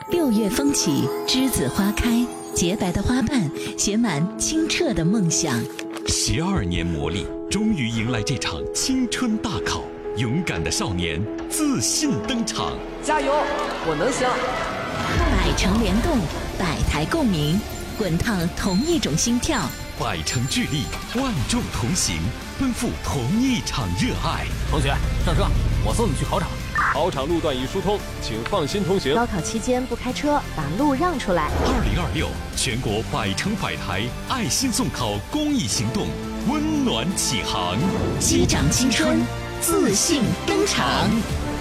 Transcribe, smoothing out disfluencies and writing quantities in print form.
6月风起，栀子花开，洁白的花瓣写满清澈的梦想。 12年磨砺，终于迎来这场青春大考。勇敢的少年自信登场， 加油，我能行！ 百城联动，百台共鸣，滚烫同一种心跳， 百城聚力，万众同行，奔赴同一场热爱。 同学，上车，我送你去考场。 考场路段已疏通，请放心通行。 高考期间不开车，把路让出来。 2026全国百城百台爱心送考公益行动温暖启航， 击掌青春，自信登场。